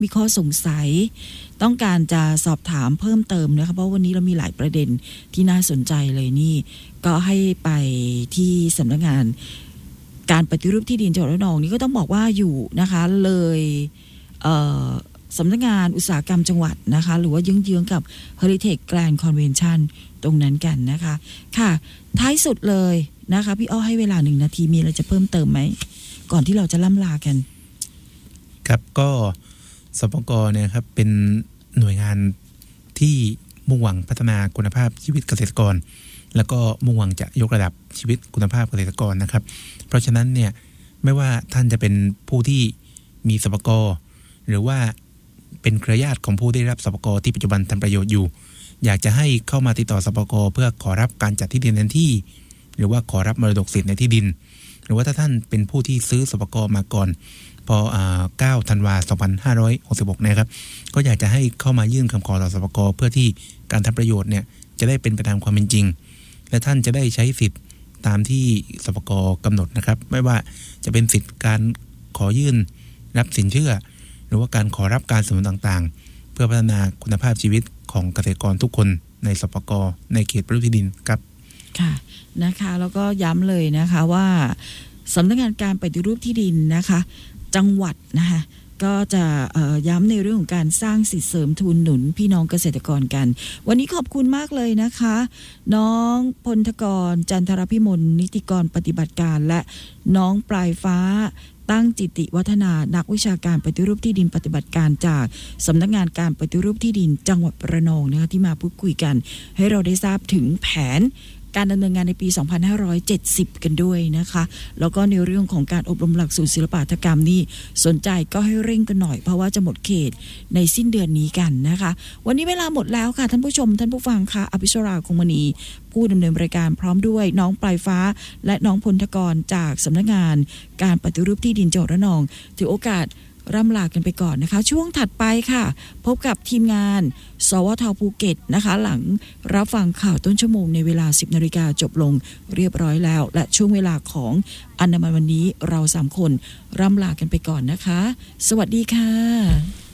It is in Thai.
มีข้อสงสัยต้องการจะสอบถามเพิ่มเติมนะคะเพราะวันนี้เรามีหลายประเด็นที่น่าสนใจเลยนี่ก็ให้ไปที่สำนักงานการปฏิรูปที่ดินจังหวัดระนองนี่ก็ต้องบอกว่าอยู่นะคะเลยสำนักงานอุตสาหกรรมจังหวัดนะคะหรือว่าเยื้องๆกับ Heritage Grand Convention ตรงนั้นกันนะคะค่ะท้ายสุดเลยนะคะพี่อ้อให้เวลา1 นาทีมีอะไรจะเพิ่มเติมไหมก่อนที่เราจะล่ำลากันครับก็สปก.เนี่ยครับเป็นหน่วยงานที่มุ่งหวังพัฒนาคุณภาพชีวิตเกษตรกรแล้วก็มุ่งหวังจะยกระดับชีวิตคุณภาพเกษตรกรนะครับเพราะฉะนั้นเนี่ยไม่ว่าท่านจะเป็นผู้ที่มีสปก.หรือว่าเป็นเครือญาติของผู้ได้รับสปก.ที่ปัจจุบันทำประโยชน์อยู่อยากจะให้เข้ามาติดต่อสปก.เพื่อขอรับการจัดที่ดินแทนที่หรือว่าขอรับมรดกสิทธิ์ในที่ดินหรือว่าถ้าท่านเป็นผู้ที่ซื้อสปก.มาก่อนพอ9 ธันวาคม 2566นะครับก็อยากจะให้เข้ามายื่นคำขอต่อสปก.เพื่อที่การทำประโยชน์เนี่ยจะได้เป็นไปตามความเป็นจริงและท่านจะได้ใช้สิทธิ์ตามที่สปก.กำหนดนะครับไม่ว่าจะเป็นสิทธิ์การขอยื่นรับสินเชื่อหรือว่าการขอรับการสนับสนุนต่างๆเพื่อพัฒนาคุณภาพชีวิตของเกษตรกรทุกคนในสปก.ในเขตปฏิรูปที่ดินครับค่ะนะคะแล้วก็ย้ำเลยนะคะว่าสำนักงานการปฏิรูปที่ดินนะคะจังหวัดนะคะก็จะย้ำในเรื่องของการสร้างสิทธิเสริมทุนหนุนพี่น้องเกษตรกรกันวันนี้ขอบคุณมากเลยนะคะน้องพลธกรจันทรพิมลนิติกรปฏิบัติการและน้องปลายฟ้าตั้งจิติวัฒนานักวิชาการปฏิรูปที่ดินปฏิบัติการจากสำนักงานการปฏิรูปที่ดินจังหวัดระนองนะคะที่มาพูดคุยกันให้เราได้ทราบถึงแผนการดำเนินงานในปี 2570 กันด้วยนะคะแล้วก็ในเรื่องของการอบรมหลักสูตรศิลปหัตถกรรมนี่สนใจก็ให้เร่งกันหน่อยเพราะว่าจะหมดเขตในสิ้นเดือนนี้กันนะคะวันนี้เวลาหมดแล้วค่ะท่านผู้ชมท่านผู้ฟังค่ะอภิชราคงมณีผู้ดำเนินรายการพร้อมด้วยน้องปลายฟ้าและน้องพลธกรจากสำนักงานการปฏิรูปที่ดินจังหวัดระนองถือโอกาสร่ำลากันไปก่อนนะคะช่วงถัดไปค่ะพบกับทีมงานสวท.ภูเก็ตนะคะหลังรับฟังข่าวต้นชั่วโมงในเวลา 10 นาฬิกาจบลงเรียบร้อยแล้วและช่วงเวลาของอันดามันวันนี้เรา3 คนร่ำลากันไปก่อนนะคะสวัสดีค่ะ